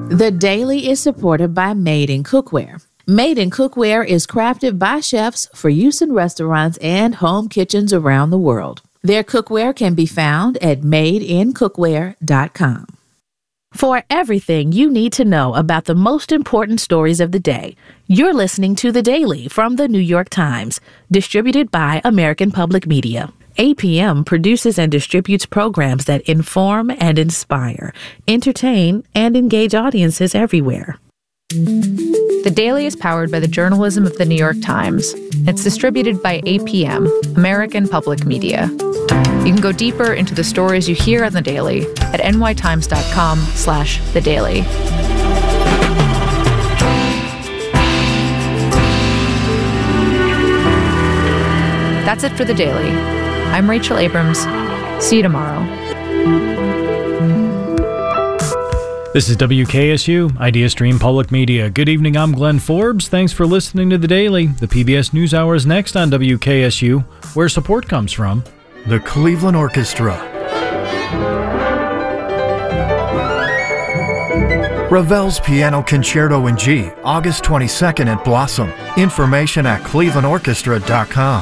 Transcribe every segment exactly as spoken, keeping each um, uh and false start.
The Daily is supported by Made in Cookware. Made in Cookware is crafted by chefs for use in restaurants and home kitchens around the world. Their cookware can be found at made in cookware dot com. For everything you need to know about the most important stories of the day, you're listening to The Daily from The New York Times, distributed by American Public Media. A P M produces and distributes programs that inform and inspire, entertain, and engage audiences everywhere. The Daily is powered by the journalism of The New York Times. It's distributed by A P M, American Public Media. You can go deeper into the stories you hear on The Daily at n y times dot com slash the daily. That's it for The Daily. I'm Rachel Abrams. See you tomorrow. This is W K S U, Idea Stream Public Media. Good evening, I'm Glenn Forbes. Thanks for listening to The Daily. The P B S NewsHour is next on W K S U, where support comes from the Cleveland Orchestra, Ravel's Piano Concerto in G, August twenty-second at Blossom. Information at cleveland orchestra dot com.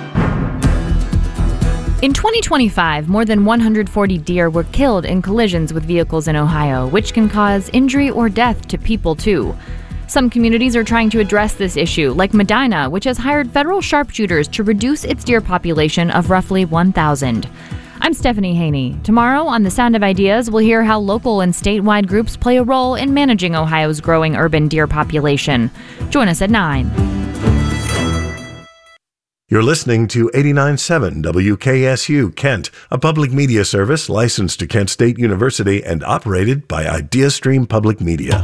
In twenty twenty-five, more than one hundred forty deer were killed in collisions with vehicles in Ohio, which can cause injury or death to people, too. Some communities are trying to address this issue, like Medina, which has hired federal sharpshooters to reduce its deer population of roughly one thousand. I'm Stephanie Haney. Tomorrow on The Sound of Ideas, we'll hear how local and statewide groups play a role in managing Ohio's growing urban deer population. Join us at nine. You're listening to eighty-nine point seven W K S U Kent, a public media service licensed to Kent State University and operated by IdeaStream Public Media.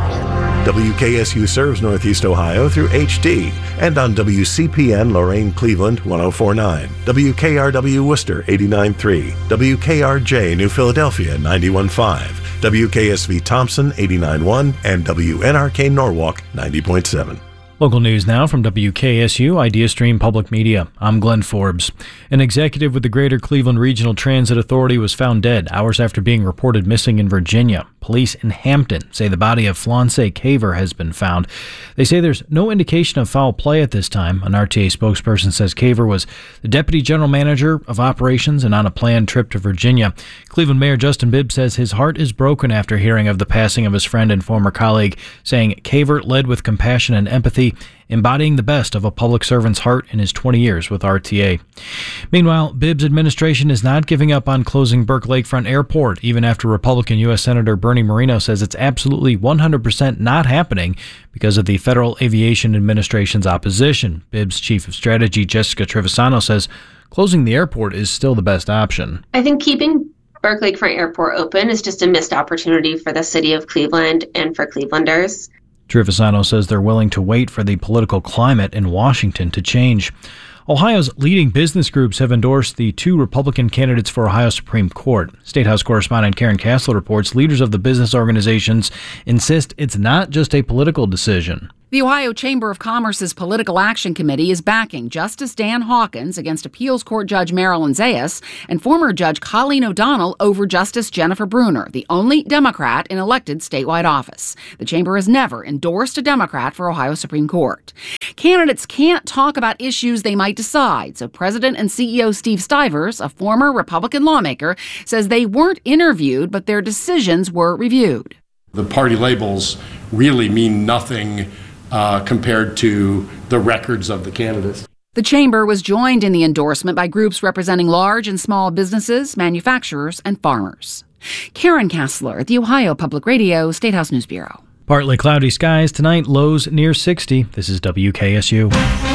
W K S U serves Northeast Ohio through H D and on W C P N Lorain Cleveland one oh four point nine, W K R W Worcester eighty-nine point three, W K R J New Philadelphia ninety-one point five, W K S V Thompson eighty-nine point one, and W N R K Norwalk ninety point seven. Local news now from W K S U, IdeaStream Public Media. I'm Glenn Forbes. An executive with the Greater Cleveland Regional Transit Authority was found dead hours after being reported missing in Virginia. Police in Hampton say the body of Flonse Caver has been found. They say there's no indication of foul play at this time. An R T A spokesperson says Caver was the Deputy General Manager of Operations and on a planned trip to Virginia. Cleveland Mayor Justin Bibb says his heart is broken after hearing of the passing of his friend and former colleague, saying Caver led with compassion and empathy, embodying the best of a public servant's heart in his twenty years with R T A. Meanwhile, Bibb's administration is not giving up on closing Burke Lakefront Airport, even after Republican U S Senator Bernie Moreno says it's absolutely one hundred percent not happening because of the Federal Aviation Administration's opposition. Bibb's chief of strategy, Jessica Trevisano, says closing the airport is still the best option. I think keeping Burke Lakefront Airport open is just a missed opportunity for the city of Cleveland and for Clevelanders. Trevisano says they're willing to wait for the political climate in Washington to change. Ohio's leading business groups have endorsed the two Republican candidates for Ohio Supreme Court. State House correspondent Karen Kassler reports leaders of the business organizations insist it's not just a political decision. The Ohio Chamber of Commerce's Political Action Committee is backing Justice Dan Hawkins against Appeals Court Judge Marilyn Zayas and former Judge Colleen O'Donnell over Justice Jennifer Bruner, the only Democrat in elected statewide office. The Chamber has never endorsed a Democrat for Ohio Supreme Court. Candidates can't talk about issues they might decide, so President and C E O Steve Stivers, a former Republican lawmaker, says they weren't interviewed, but their decisions were reviewed. The party labels really mean nothing Uh, compared to the records of the candidates. The chamber was joined in the endorsement by groups representing large and small businesses, manufacturers, and farmers. Karen Kassler, The Ohio Public Radio, State House News Bureau. Partly cloudy skies tonight, lows near sixty. This is W K S U.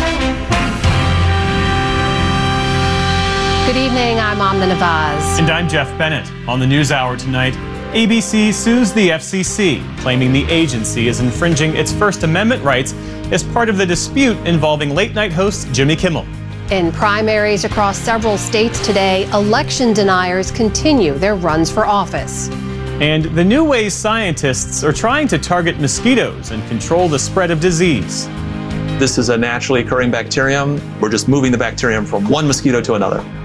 Good evening, I'm Amna Nawaz. And I'm Jeff Bennett. On the NewsHour tonight, A B C sues the F C C, claiming the agency is infringing its First Amendment rights as part of the dispute involving late-night host Jimmy Kimmel. In primaries across several states today, election deniers continue their runs for office. And the new ways scientists are trying to target mosquitoes and control the spread of disease. This is a naturally occurring bacterium. We're just moving the bacterium from one mosquito to another.